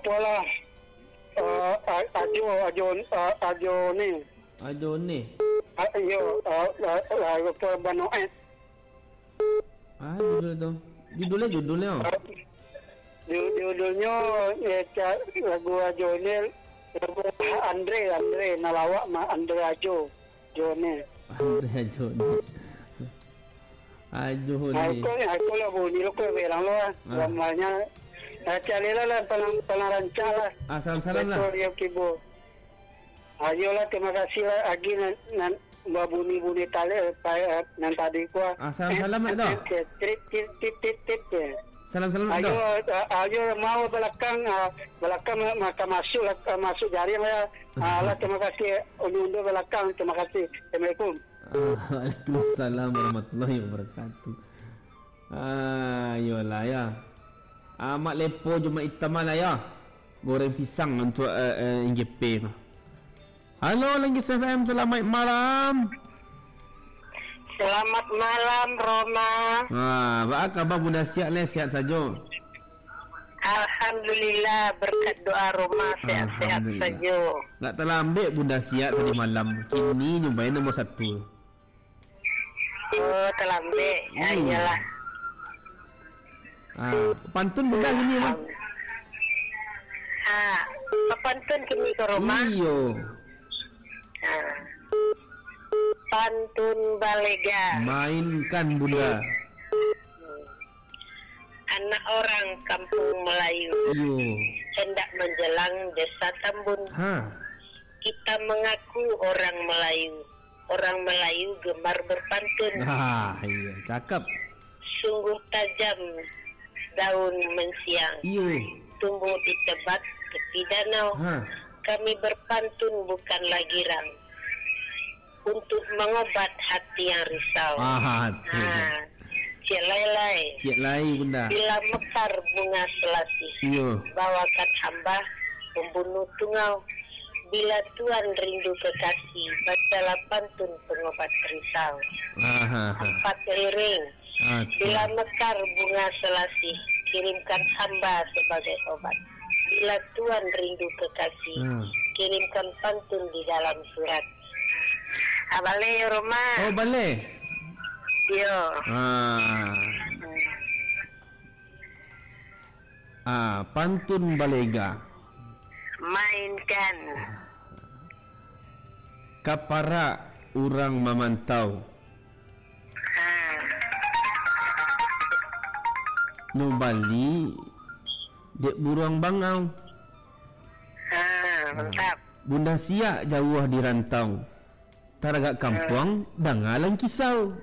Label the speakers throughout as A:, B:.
A: apalah ajo ni.
B: Aduh ni.
A: Apa Banoet.
B: Judulnya.
A: Judulnya lagu ajo ni. Lagu Andre nalawak Andre Ajo ni.
B: Aduh ni.
A: Aku lah bunyi lo kau bilang lo namanya. Carilah lah penarancang lah.
B: Salam lah.
A: Dia kibo. Ayolah, terima kasih lah Agi nan bunyi tali nan tadi gua.
B: Salam lah dah.
A: Tip.
B: Salam lah dah.
A: Ayo mau belakang masuk jari lah. Allah terima kasih undur belakang, terima kasih. Assalamualaikum.
B: Waalaikumsalam warahmatullahi wabarakatuh. Ayolah ya. Mak lepo Jumat hitam lah ya. Goreng pisang untuk NGP. Halo Langgis FM, selamat malam.
C: Selamat malam Roma.
B: Apa khabar Bunda sihat le? Sihat saja.
C: Alhamdulillah, berkat doa Roma sihat-sihat saja.
B: Tak terlambat Bunda sihat tadi malam. Kini nyobain nombor 1.
C: Oh, terlambat. Iyalah.
B: Pantun Bunda gini mah.
C: Pantun kini ke Roma.
B: Iyo.
C: Pantun Balega.
B: Mainkan Bunda.
C: Anak orang kampung Melayu.
B: Iyo.
C: Hendak menjelang desa Tambun. Kita mengaku orang Melayu. Orang Melayu gemar berpantun.
B: Iya, cakep.
C: Sungguh tajam daun mensiang.
B: Iyo.
C: Tumbuh di tebat tepi danau. Kami berpantun bukanlah girang. Untuk mengobat hati yang risau. Cik Lai
B: Bunda.
C: Bila mekar bunga selasih. Bawakan hamba pembunuh tungau. Bila Tuhan rindu kekasih, bacalah pantun pengobat risau. 4 liring. Bila mekar bunga selasih, kirimkan hamba sebagai obat. Bila Tuhan rindu kekasih, kirimkan pantun di dalam surat. Balai ya Roma.
B: Oh balai.
C: Yo.
B: Pantun Balega.
C: Mainkan.
B: Kapara urang memantau. No Bali dek buruang bangau.
C: Mantap.
B: Bunda siak jauh di rantau. Taragak kampung dangalan kisau.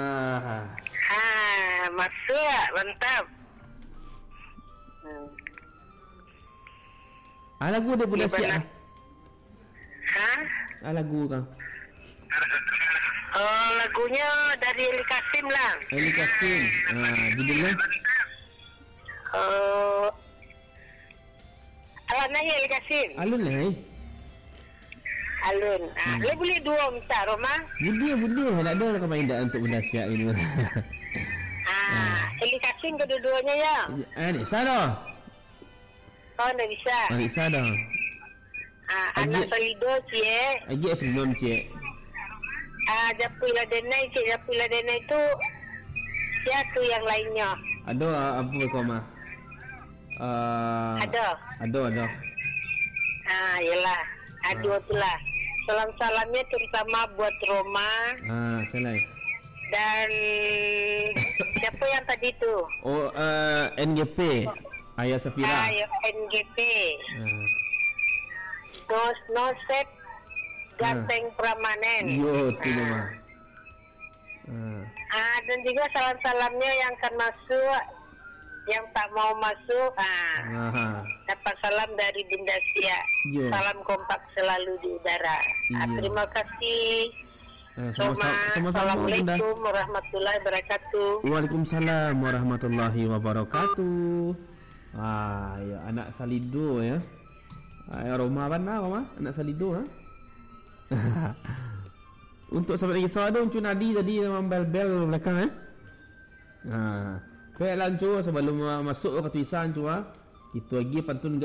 C: Masuk, mantap.
B: Lagu dia Bunda siak. Lagu kang.
C: Oh, lagunya dari Eli Kasim lah.
B: Eli Kasim. Judulnya?
C: Alananya Eli Kasim.
B: Alun lah
C: Alun. Lo boleh dua minta Roma?
B: Budi. Nak ada lah main dah untuk Bunda siak ini.
C: Eli Kasim kedua-duanya ya?
B: Adik Sarah.
C: Oh, tak bisa.
B: Adik Sarah.
C: Anak Solido cik.
B: Lagi Freedom cik.
C: Japulah Denai cik. Japulah Denai tu siapa yang lainnya?
B: Ada apa kau mah?
C: Ada. Yelah. Dua tu lah. Salam-salamnya terutama buat Roma.
B: Salam.
C: Dan siapa yang tadi tu?
B: Oh, NGP. Ayah Safira.
C: NGP. Nosep Ganteng Pramanen.
B: Yo, tu mah.
C: Dan juga salam-salamnya yang akan masuk, yang tak mau masuk, dapat salam dari Bunda Sia. Salam kompak selalu di udara. Terima kasih. Assalamualaikum warahmatullahi wabarakatuh.
B: Waalaikumsalam warahmatullahi wabarakatuh. Ya anak Salido ya. Roma mana Roma? Anak Salido Untuk sahabat lagi soal tu Nadi tadi memang bel-bel belakang Baik lanjut sebelum masuk ke tulisan tu kita lagi pantun